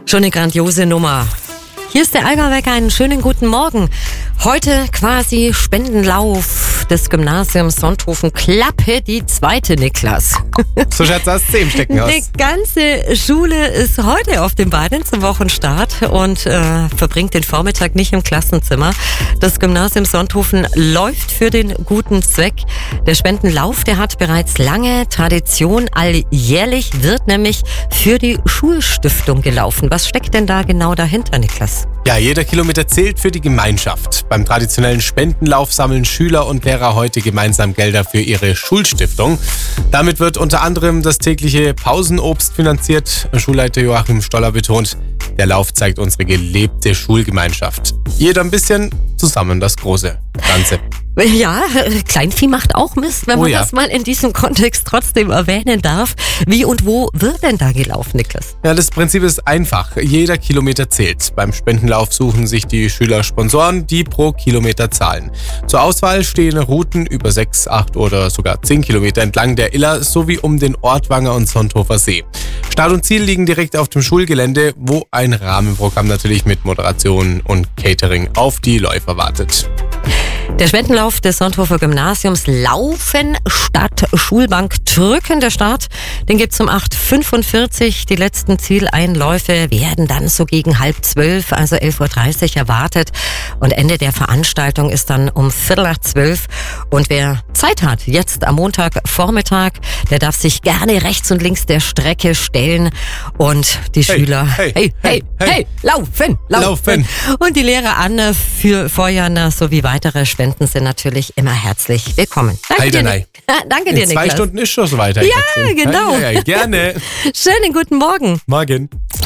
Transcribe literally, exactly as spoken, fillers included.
Schon eine grandiose Nummer. Hier ist der Allgäu-Wecker, einen schönen guten Morgen. Heute quasi Spendenlauf des Gymnasiums Sonthofen. Klappe die zweite, Niklas. So schaut's aus, zehn stecken aus. Die ganze Schule ist heute auf den Beinen zum Wochenstart und äh, verbringt den Vormittag nicht im Klassenzimmer. Das Gymnasium Sonthofen läuft für den guten Zweck. Der Spendenlauf, der hat bereits lange Tradition. Alljährlich wird nämlich für die Schulstiftung gelaufen. Was steckt denn da genau dahinter, Niklas? Ja, jeder Kilometer zählt für die Gemeinschaft. Beim traditionellen Spendenlauf sammeln Schüler und Lehrer heute gemeinsam Gelder für ihre Schulstiftung. Damit wird unter anderem das tägliche Pausenobst finanziert. Schulleiter Joachim Stoller betont, der Lauf zeigt unsere gelebte Schulgemeinschaft. Jeder ein bisschen, zusammen das große Ganze. Ja, Kleinvieh macht auch Mist, wenn Oh man ja. das mal in diesem Kontext trotzdem erwähnen darf. Wie und wo wird denn da gelaufen, Niklas? Ja, das Prinzip ist einfach. Jeder Kilometer zählt. Beim Spendenlauf suchen sich die Schüler Sponsoren, die pro Kilometer zahlen. Zur Auswahl stehen Routen über sechs, acht oder sogar zehn Kilometer entlang der Iller sowie um den Ortwanger und Sonthofer See. Start und Ziel liegen direkt auf dem Schulgelände, wo ein Rahmenprogramm natürlich mit Moderation und Catering auf die Läufer wartet. Der Spendenlauf des Sonthofer Gymnasiums Laufen statt Schulbank drücken. Der Start, den gibt's um acht Uhr fünfundvierzig. Die letzten Zieleinläufe werden dann so gegen halb zwölf, also elf Uhr dreißig erwartet. Und Ende der Veranstaltung ist dann um viertel nach zwölf. Und wer Zeit hat, jetzt am Montagvormittag, der darf sich gerne rechts und links der Strecke stellen. Und die Hey, Schüler, hey, hey, hey, hey, hey, laufen, laufen, laufen. Und die Lehrer an für Feuerner sowie weitere Spenden sind natürlich immer herzlich willkommen. Danke Heide dir, nein. Danke dir, In zwei Niklas. Stunden ist schon so weiter. Ja, genau. Ja, ja, gerne. Schönen guten Morgen. Morgen.